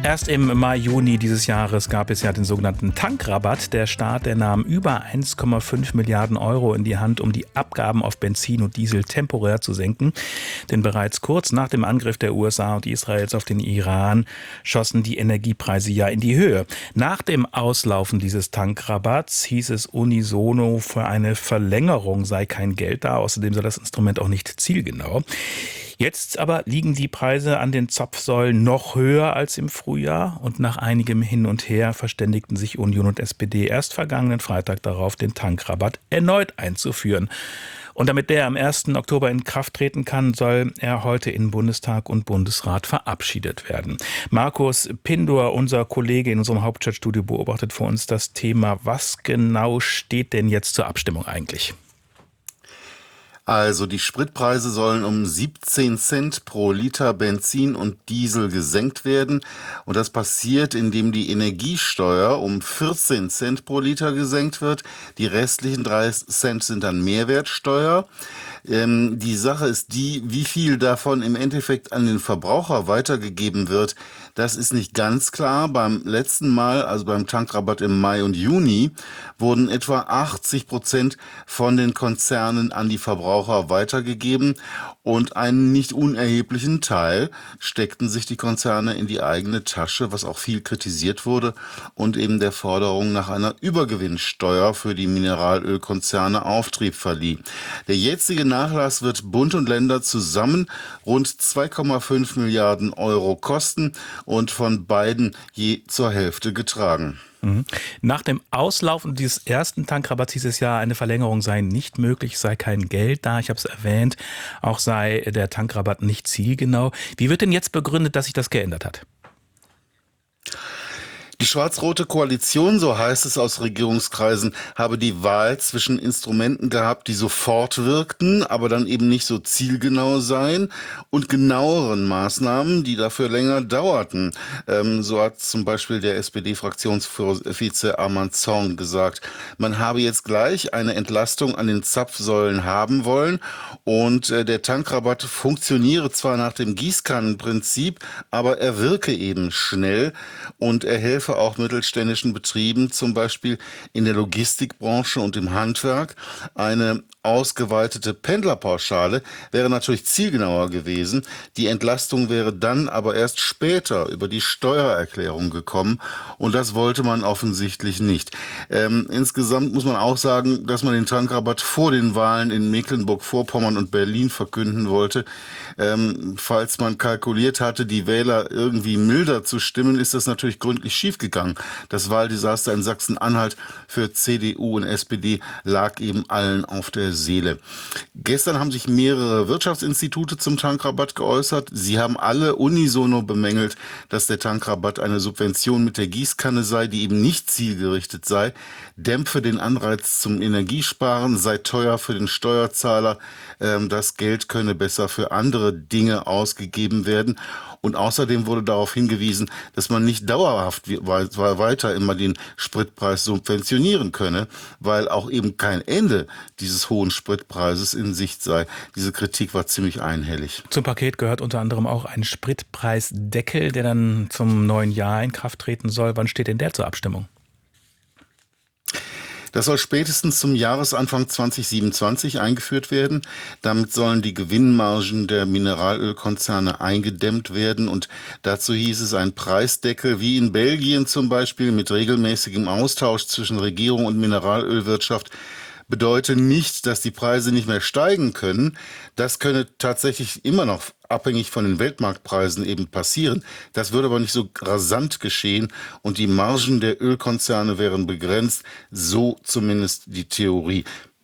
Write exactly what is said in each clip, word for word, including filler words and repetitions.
Erst im Mai, Juni dieses Jahres gab es ja den sogenannten Tankrabatt. Der Staat, der nahm über eins Komma fünf Milliarden Euro in die Hand, um die Abgaben auf Benzin und Diesel temporär zu senken. Denn bereits kurz nach dem Angriff der U S A und Israels auf den Iran schossen die Energiepreise ja in die Höhe. Nach dem Auslaufen dieses Tankrabatts hieß es unisono, für eine Verlängerung sei kein Geld da. Außerdem sei das Instrument auch nicht zielgenau. Jetzt aber liegen die Preise an den Zapfsäulen noch höher als im Frühjahr und nach einigem Hin und Her verständigten sich Union und S P D erst vergangenen Freitag darauf, den Tankrabatt erneut einzuführen. Und damit der am ersten Oktober in Kraft treten kann, soll er heute in Bundestag und Bundesrat verabschiedet werden. Markus Pindor, unser Kollege in unserem Hauptstadtstudio, beobachtet vor uns das Thema. Was genau steht denn jetzt zur Abstimmung eigentlich? Also die Spritpreise sollen um siebzehn Cent pro Liter Benzin und Diesel gesenkt werden. Und das passiert, indem die Energiesteuer um vierzehn Cent pro Liter gesenkt wird. Die restlichen drei Cent sind dann Mehrwertsteuer. Ähm, die Sache ist die, wie viel davon im Endeffekt an den Verbraucher weitergegeben wird. Das ist nicht ganz klar. Beim letzten Mal, also beim Tankrabatt im Mai und Juni, wurden etwa achtzig Prozent von den Konzernen an die Verbraucher weitergegeben und einen nicht unerheblichen Teil steckten sich die Konzerne in die eigene Tasche, was auch viel kritisiert wurde und eben der Forderung nach einer Übergewinnsteuer für die Mineralölkonzerne Auftrieb verlieh. Der jetzige Nachlass wird Bund und Länder zusammen rund zwei Komma fünf Milliarden Euro kosten und von beiden je zur Hälfte getragen. Nach dem Auslaufen dieses ersten Tankrabatts hieß es ja, eine Verlängerung sei nicht möglich, sei kein Geld da. Ich habe es erwähnt, auch sei der Tankrabatt nicht zielgenau. Wie wird denn jetzt begründet, dass sich das geändert hat? Die schwarz-rote Koalition, so heißt es aus Regierungskreisen, habe die Wahl zwischen Instrumenten gehabt, die sofort wirkten, aber dann eben nicht so zielgenau seien, und genaueren Maßnahmen, die dafür länger dauerten. Ähm, so hat zum Beispiel der S P D-Fraktionsvize Arman Zorn gesagt. Man habe jetzt gleich eine Entlastung an den Zapfsäulen haben wollen und äh, der Tankrabatt funktioniere zwar nach dem Gießkannenprinzip, aber er wirke eben schnell und er helfe auch mittelständischen Betrieben, zum Beispiel in der Logistikbranche und im Handwerk. Eine ausgeweitete Pendlerpauschale wäre natürlich zielgenauer gewesen. Die Entlastung wäre dann aber erst später über die Steuererklärung gekommen und das wollte man offensichtlich nicht. Ähm, insgesamt muss man auch sagen, dass man den Tankrabatt vor den Wahlen in Mecklenburg-Vorpommern und Berlin verkünden wollte. Ähm, falls man kalkuliert hatte, die Wähler irgendwie milder zu stimmen, ist das natürlich gründlich schiefgegangen. Das Wahldesaster in Sachsen-Anhalt für C D U und S P D lag eben allen auf der Seele. Gestern haben sich mehrere Wirtschaftsinstitute zum Tankrabatt geäußert. Sie haben alle unisono bemängelt, dass der Tankrabatt eine Subvention mit der Gießkanne sei, die eben nicht zielgerichtet sei, dämpfe den Anreiz zum Energiesparen, sei teuer für den Steuerzahler, ähm, das Geld könne besser für andere Dinge ausgegeben werden. Und außerdem wurde darauf hingewiesen, dass man nicht dauerhaft weiter immer den Spritpreis subventionieren könne, weil auch eben kein Ende dieses hohen Spritpreises in Sicht sei. Diese Kritik war ziemlich einhellig. Zum Paket gehört unter anderem auch ein Spritpreisdeckel, der dann zum neuen Jahr in Kraft treten soll. Wann steht denn der zur Abstimmung? Das soll spätestens zum Jahresanfang zwanzig siebenundzwanzig eingeführt werden. Damit sollen die Gewinnmargen der Mineralölkonzerne eingedämmt werden. Und dazu hieß es, ein Preisdeckel wie in Belgien zum Beispiel mit regelmäßigem Austausch zwischen Regierung und Mineralölwirtschaft bedeutet nicht, dass die Preise nicht mehr steigen können. Das könne tatsächlich immer noch abhängig von den Weltmarktpreisen eben passieren. Das würde aber nicht so rasant geschehen und die Margen der Ölkonzerne wären begrenzt. So zumindest die Theorie.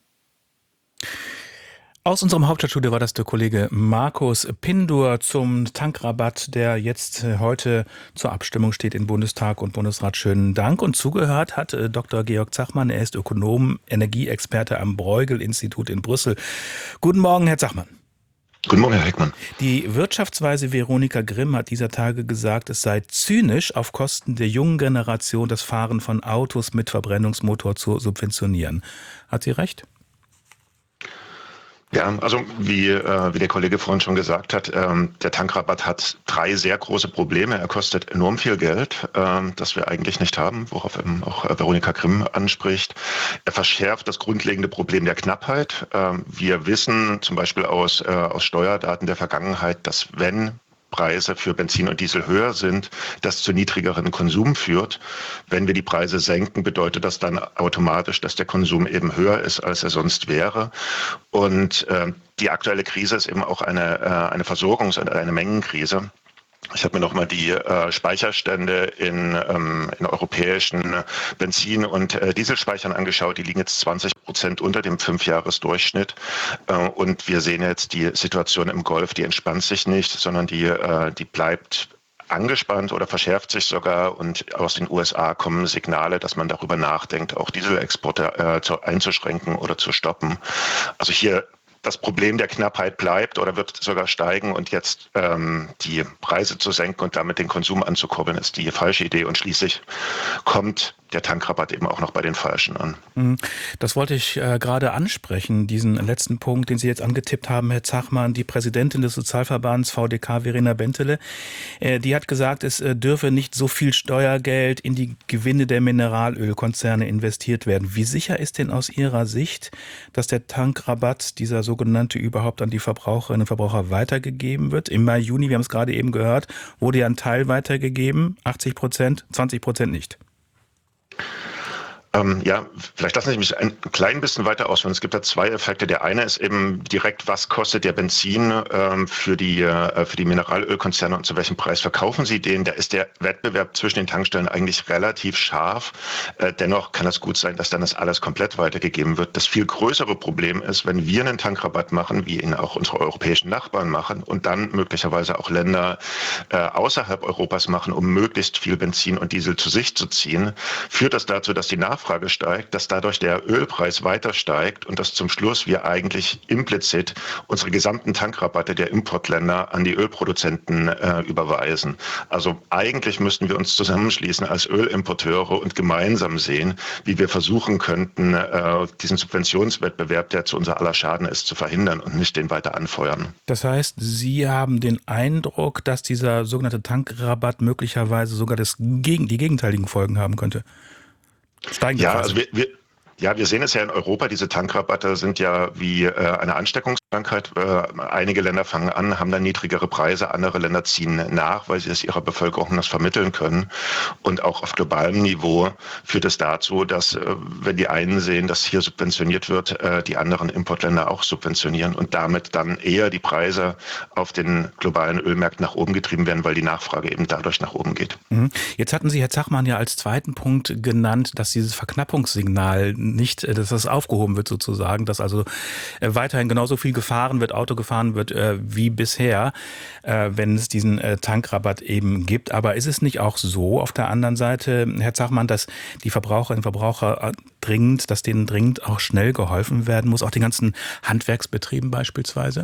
Aus unserem Hauptstadtstudio war das der Kollege Markus Pindor zum Tankrabatt, der jetzt heute zur Abstimmung steht in Bundestag und Bundesrat. Schönen Dank. Und zugehört hat Doktor Georg Zachmann. Er ist Ökonom, Energieexperte am Bruegel-Institut in Brüssel. Guten Morgen, Herr Zachmann. Guten Morgen, Herr Heckmann. Die Wirtschaftsweise Veronika Grimm hat dieser Tage gesagt, es sei zynisch, auf Kosten der jungen Generation das Fahren von Autos mit Verbrennungsmotor zu subventionieren. Hat sie recht? Ja, also wie, äh, wie der Kollege vorhin schon gesagt hat, ähm, der Tankrabatt hat drei sehr große Probleme. Er kostet enorm viel Geld, ähm, das wir eigentlich nicht haben, worauf eben auch äh, Veronika Grimm anspricht. Er verschärft das grundlegende Problem der Knappheit. Ähm, wir wissen zum Beispiel aus, äh, aus Steuerdaten der Vergangenheit, dass wenn Preise für Benzin und Diesel höher sind, das zu niedrigeren Konsum führt. Wenn wir die Preise senken, bedeutet das dann automatisch, dass der Konsum eben höher ist, als er sonst wäre. Und äh, die aktuelle Krise ist eben auch eine, äh, eine Versorgungs- und eine Mengenkrise. Ich habe mir nochmal die äh, Speicherstände in, ähm, in europäischen Benzin- und äh, Dieselspeichern angeschaut. Die liegen jetzt zwanzig Prozent unter dem Fünfjahresdurchschnitt. Äh, und wir sehen jetzt die Situation im Golf, die entspannt sich nicht, sondern die, äh, die bleibt angespannt oder verschärft sich sogar. Und aus den U S A kommen Signale, dass man darüber nachdenkt, auch Dieselexporte äh, zu, einzuschränken oder zu stoppen. Also hier das Problem der Knappheit bleibt oder wird sogar steigen und jetzt ähm, die Preise zu senken und damit den Konsum anzukurbeln, ist die falsche Idee. Und schließlich kommt der Tankrabatt eben auch noch bei den Falschen an. Das wollte ich äh, gerade ansprechen, diesen letzten Punkt, den Sie jetzt angetippt haben, Herr Zachmann. Die Präsidentin des Sozialverbands V D K, Verena Bentele, äh, die hat gesagt, es äh, dürfe nicht so viel Steuergeld in die Gewinne der Mineralölkonzerne investiert werden. Wie sicher ist denn aus Ihrer Sicht, dass der Tankrabatt, dieser sogenannte, überhaupt an die Verbraucherinnen und Verbraucher weitergegeben wird? Im Mai, Juni, wir haben es gerade eben gehört, wurde ja ein Teil weitergegeben, achtzig Prozent, zwanzig Prozent nicht. Ähm, ja, vielleicht lassen Sie mich ein klein bisschen weiter ausführen. Es gibt da zwei Effekte. Der eine ist eben direkt, was kostet der Benzin ähm, für die äh, für die Mineralölkonzerne und zu welchem Preis verkaufen sie den? Da ist der Wettbewerb zwischen den Tankstellen eigentlich relativ scharf. Äh, dennoch kann es gut sein, dass dann das alles komplett weitergegeben wird. Das viel größere Problem ist, wenn wir einen Tankrabatt machen, wie ihn auch unsere europäischen Nachbarn machen und dann möglicherweise auch Länder äh, außerhalb Europas machen, um möglichst viel Benzin und Diesel zu sich zu ziehen, führt das dazu, dass die Nachfrage Nachfrage steigt, dass dadurch der Ölpreis weiter steigt und dass zum Schluss wir eigentlich implizit unsere gesamten Tankrabatte der Importländer an die Ölproduzenten äh, überweisen. Also eigentlich müssten wir uns zusammenschließen als Ölimporteure und gemeinsam sehen, wie wir versuchen könnten, äh, diesen Subventionswettbewerb, der zu unser aller Schaden ist, zu verhindern und nicht den weiter anfeuern. Das heißt, Sie haben den Eindruck, dass dieser sogenannte Tankrabatt möglicherweise sogar das Gegen, die gegenteiligen Folgen haben könnte? Steigende Ja, Preise. also wir, wir, ja, wir sehen es ja in Europa, diese Tankrabatte sind ja wie äh, eine Ansteckungskrankheit. Äh, einige Länder fangen an, haben dann niedrigere Preise, andere Länder ziehen nach, weil sie es ihrer Bevölkerung das vermitteln können. Und auch auf globalem Niveau führt es dazu, dass, äh, wenn die einen sehen, dass hier subventioniert wird, äh, die anderen Importländer auch subventionieren und damit dann eher die Preise auf den globalen Ölmärkten nach oben getrieben werden, weil die Nachfrage eben dadurch nach oben geht. Jetzt hatten Sie, Herr Zachmann, ja als zweiten Punkt genannt, dass dieses Verknappungssignal nicht, dass das aufgehoben wird sozusagen, dass also weiterhin genauso viel gefahren wird, Auto gefahren wird wie bisher, wenn es diesen Tankrabatt eben gibt. Aber ist es nicht auch so auf der anderen Seite, Herr Zachmann, dass die Verbraucherinnen und Verbraucher dringend, dass denen dringend auch schnell geholfen werden muss, auch den ganzen Handwerksbetrieben beispielsweise?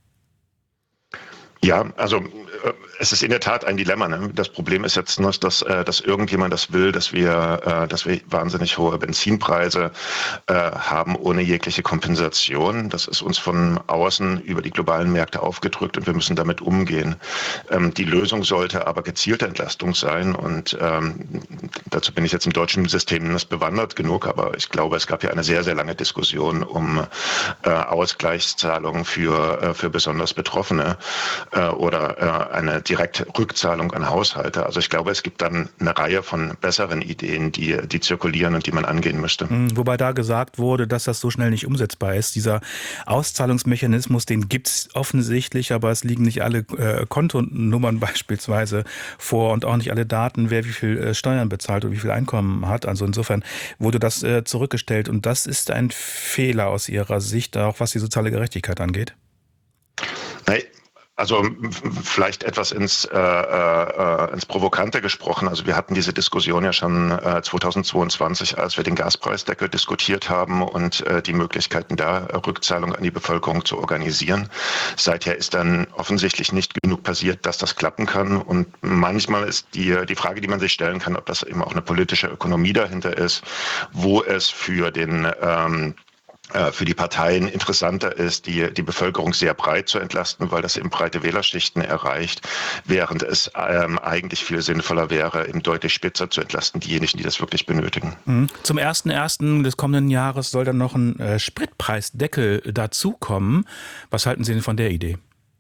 Ja, also äh, es ist in der Tat ein Dilemma. Ne? Das Problem ist jetzt nur, dass, äh, dass irgendjemand das will, dass wir, äh, dass wir wahnsinnig hohe Benzinpreise äh, haben ohne jegliche Kompensation. Das ist uns von außen über die globalen Märkte aufgedrückt und wir müssen damit umgehen. Ähm, die Lösung sollte aber gezielte Entlastung sein und ähm, dazu bin ich jetzt im deutschen System nicht bewandert genug, aber ich glaube, es gab ja eine sehr, sehr lange Diskussion um äh, Ausgleichszahlungen für, äh, für besonders Betroffene oder eine direkte Rückzahlung an Haushalte. Also ich glaube, es gibt dann eine Reihe von besseren Ideen, die, die zirkulieren und die man angehen müsste. Wobei da gesagt wurde, dass das so schnell nicht umsetzbar ist. Dieser Auszahlungsmechanismus, den gibt es offensichtlich, aber es liegen nicht alle äh, Kontonummern beispielsweise vor und auch nicht alle Daten, wer wie viel äh, Steuern bezahlt und wie viel Einkommen hat. Also insofern wurde das äh, zurückgestellt und das ist ein Fehler aus Ihrer Sicht, auch was die soziale Gerechtigkeit angeht. Nein. Also vielleicht etwas ins, äh, äh, ins Provokante gesprochen. Also wir hatten diese Diskussion ja schon äh, zweitausendzweiundzwanzig, als wir den Gaspreisdeckel diskutiert haben und äh, die Möglichkeiten da, Rückzahlung an die Bevölkerung zu organisieren. Seither ist dann offensichtlich nicht genug passiert, dass das klappen kann. Und manchmal ist die, die Frage, die man sich stellen kann, ob das eben auch eine politische Ökonomie dahinter ist, wo es für den ähm, für die Parteien interessanter ist, die, die Bevölkerung sehr breit zu entlasten, weil das eben breite Wählerschichten erreicht, während es ähm, eigentlich viel sinnvoller wäre, eben deutlich spitzer zu entlasten, diejenigen, die das wirklich benötigen. Zum ersten ersten des kommenden Jahres soll dann noch ein äh, Spritpreisdeckel dazukommen. Was halten Sie denn von der Idee?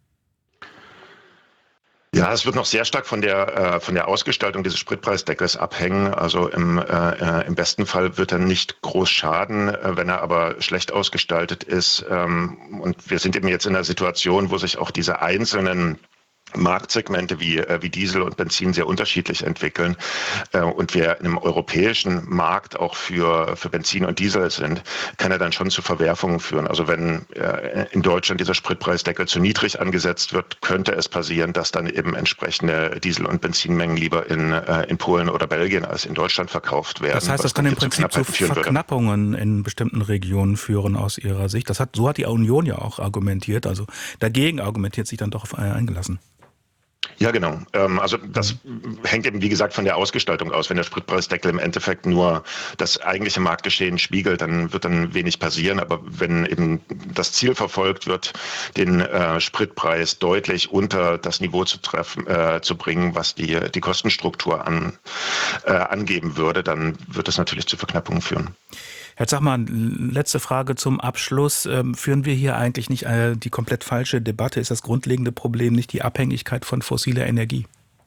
Ja, es wird noch sehr stark von der äh, von der Ausgestaltung dieses Spritpreisdeckels abhängen. Also im, äh, im besten Fall wird er nicht groß schaden, äh, wenn er aber schlecht ausgestaltet ist. Ähm, und wir sind eben jetzt in einer Situation, wo sich auch diese einzelnen Marktsegmente wie, äh, wie Diesel und Benzin sehr unterschiedlich entwickeln äh, und wir in einem europäischen Markt auch für, für Benzin und Diesel sind, kann er dann schon zu Verwerfungen führen. Also wenn äh, in Deutschland dieser Spritpreisdeckel zu niedrig angesetzt wird, könnte es passieren, dass dann eben entsprechende Diesel- und Benzinmengen lieber in, äh, in Polen oder Belgien als in Deutschland verkauft werden. Das heißt, das kann im Prinzip zu Verknappungen in bestimmten Regionen führen aus Ihrer Sicht. Das hat, so hat die Union ja auch argumentiert, also dagegen argumentiert sich dann doch auf eingelassen. Ja, genau. Also das hängt eben, wie gesagt, von der Ausgestaltung aus. Wenn der Spritpreisdeckel im Endeffekt nur das eigentliche Marktgeschehen spiegelt, dann wird dann wenig passieren. Aber wenn eben das Ziel verfolgt wird, den äh, Spritpreis deutlich unter das Niveau zu treffen, äh, zu bringen, was die, die Kostenstruktur an, äh, angeben würde, dann wird das natürlich zu Verknappungen führen. Herr Zachmann, letzte Frage zum Abschluss. Ähm, führen wir hier eigentlich nicht äh, die komplett falsche Debatte? Ist das grundlegende Problem nicht die Abhängigkeit von fossiler Energie?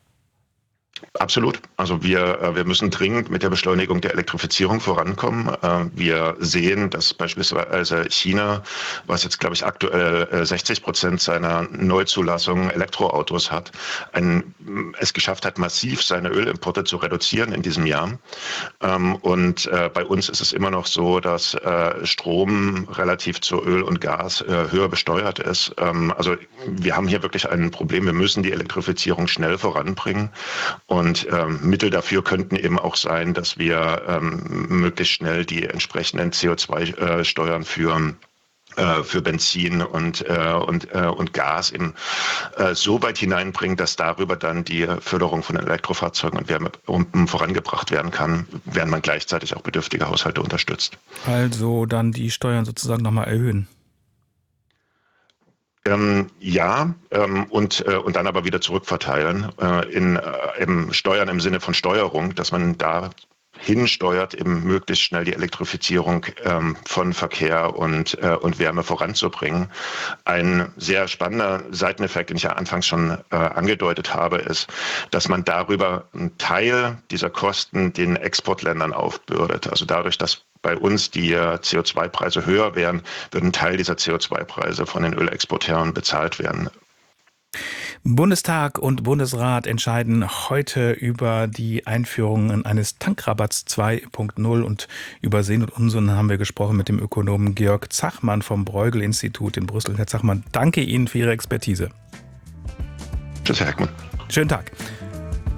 Absolut. Also wir, wir müssen dringend mit der Beschleunigung der Elektrifizierung vorankommen. Wir sehen, dass beispielsweise China, was jetzt, glaube ich, aktuell sechzig Prozent seiner Neuzulassungen Elektroautos hat, ein, es geschafft hat, massiv seine Ölimporte zu reduzieren in diesem Jahr. Und bei uns ist es immer noch so, dass Strom relativ zu Öl und Gas höher besteuert ist. Also wir haben hier wirklich ein Problem. Wir müssen die Elektrifizierung schnell voranbringen. Und ähm, Mittel dafür könnten eben auch sein, dass wir ähm, möglichst schnell die entsprechenden C O zwei Steuern für äh, für Benzin und äh, und äh, und Gas eben äh, so weit hineinbringen, dass darüber dann die Förderung von Elektrofahrzeugen und Wärmepumpen vorangebracht werden kann, während man gleichzeitig auch bedürftige Haushalte unterstützt. Also dann die Steuern sozusagen nochmal erhöhen. Ähm, ja, ähm, und, äh, und dann aber wieder zurückverteilen äh, in äh, eben Steuern im Sinne von Steuerung, dass man da hinsteuert, eben möglichst schnell die Elektrifizierung ähm, von Verkehr und, äh, und Wärme voranzubringen. Ein sehr spannender Seiteneffekt, den ich ja anfangs schon äh, angedeutet habe, ist, dass man darüber einen Teil dieser Kosten den Exportländern aufbürdet. Also dadurch, dass bei uns die C O zwei Preise höher wären, würde ein Teil dieser C O zwei Preise von den Ölexporteuren bezahlt werden. Bundestag und Bundesrat entscheiden heute über die Einführung eines Tankrabatts zwei Punkt null und über Sinn und Unsinn haben wir gesprochen mit dem Ökonomen Georg Zachmann vom Bruegel-Institut in Brüssel. Herr Zachmann, danke Ihnen für Ihre Expertise. Tschüss, Herr Heckmann. Schönen Tag.